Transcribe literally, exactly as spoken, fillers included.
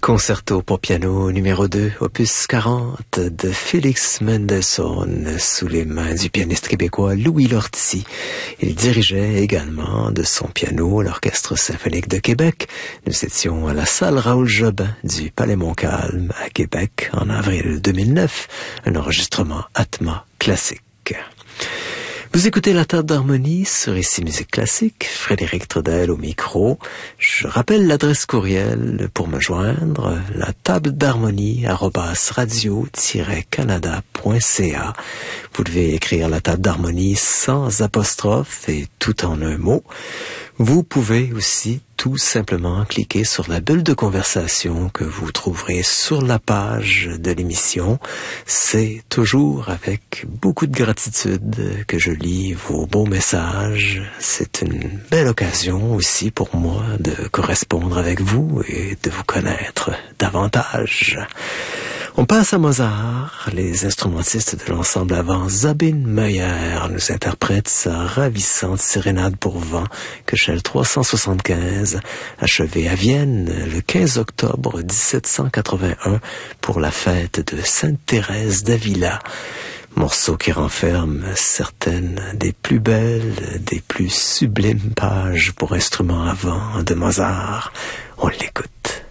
Concerto pour piano numéro deux, opus quarante de Félix Mendelssohn, sous les mains du pianiste québécois Louis Lortie. Il dirigeait également de son piano l'Orchestre symphonique de Québec. Nous étions à la salle Raoul-Jobin du Palais Montcalm à Québec en avril deux mille neuf, un enregistrement Atma classique. Vous écoutez la table d'harmonie sur Ici Musique Classique, Frédéric Trudel au micro. Je rappelle l'adresse courriel pour me joindre, la table d'harmonie arobase radio-canada point c a. Vous devez écrire la table d'harmonie sans apostrophe et tout en un mot. Vous pouvez aussi tout simplement cliquer sur la bulle de conversation que vous trouverez sur la page de l'émission. C'est toujours avec beaucoup de gratitude que je lis vos beaux messages. C'est une belle occasion aussi pour moi de correspondre avec vous et de vous connaître davantage. On passe à Mozart. Les instrumentistes de l'ensemble avant Sabine Meyer nous interprètent sa ravissante sérénade pour vent, Köchel trois cent soixante-quinze, achevée à Vienne le quinze octobre dix-sept cent quatre-vingt-un pour la fête de Sainte-Thérèse d'Avila. Morceau qui renferme certaines des plus belles, des plus sublimes pages pour instruments à vent de Mozart. On l'écoute.